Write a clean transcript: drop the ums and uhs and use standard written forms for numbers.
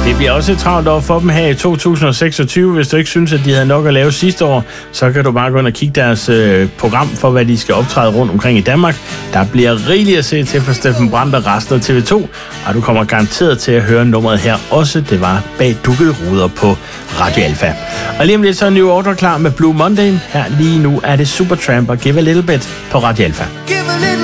Det bliver også et travlt år for dem her i 2026. Hvis du ikke synes, at de havde nok at lave sidste år, så kan du bare gå ind og kigge deres program for, hvad de skal optræde rundt omkring i Danmark. Der bliver rigeligt at se til for Steffen Brandt og resten af TV2, og du kommer garanteret til at høre nummeret her også. Det var Bag dukkede ruder på Radio Alfa. Og lige om lidt så er New Order klar med Blue Monday. Her lige nu er det Supertramp og Give a Little Bit på Radio Alfa.